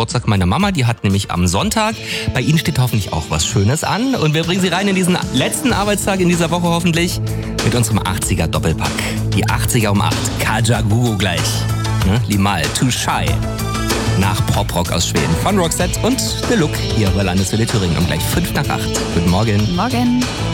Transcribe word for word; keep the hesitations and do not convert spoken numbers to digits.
Geburtstag meiner Mama. Die hat nämlich am Sonntag. Bei Ihnen steht hoffentlich auch was Schönes an. Und wir bringen Sie rein in diesen letzten Arbeitstag in dieser Woche hoffentlich mit unserem achtziger-Doppelpack. Die achtziger um acht. Kajagoogoo gleich. Ne? Limahl, Too Shy. Nach Poprock aus Schweden von Roxette und The Look hier bei Landeswelle Thüringen um gleich fünf nach acht. Guten Morgen. Morgen.